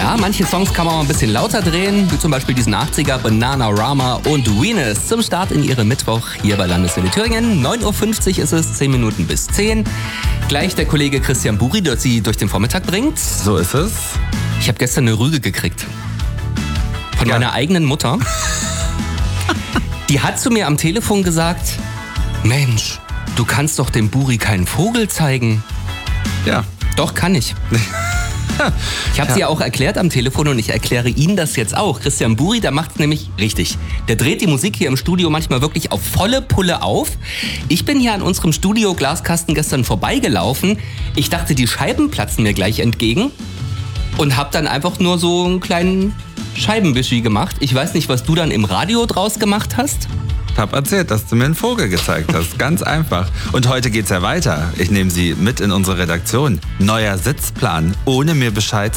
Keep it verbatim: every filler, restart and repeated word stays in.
Ja, manche Songs kann man auch ein bisschen lauter drehen, wie zum Beispiel diesen achtziger Bananarama und Venus zum Start in ihrem Mittwoch hier bei Landeswelle Thüringen. neun Uhr fünfzig ist es, zehn Minuten bis zehn. Gleich der Kollege Christian Buri, der sie durch den Vormittag bringt. So ist es. Ich habe gestern eine Rüge gekriegt. Von ja. meiner eigenen Mutter. Die hat zu mir am Telefon gesagt, Mensch, du kannst doch dem Buri keinen Vogel zeigen. Ja. Doch, kann ich. Ich habe es ja. ihr auch erklärt am Telefon und ich erkläre Ihnen das jetzt auch. Christian Buri, der macht es nämlich richtig. Der dreht die Musik hier im Studio manchmal wirklich auf volle Pulle auf. Ich bin hier an unserem Studio-Glaskasten gestern vorbeigelaufen. Ich dachte, die Scheiben platzen mir gleich entgegen und habe dann einfach nur so einen kleinen Scheibenwischi gemacht. Ich weiß nicht, was du dann im Radio draus gemacht hast. Ich habe erzählt, dass du mir einen Vogel gezeigt hast. Ganz einfach. Und heute geht's ja weiter. Ich nehme Sie mit in unsere Redaktion. Neuer Sitzplan, ohne mir Bescheid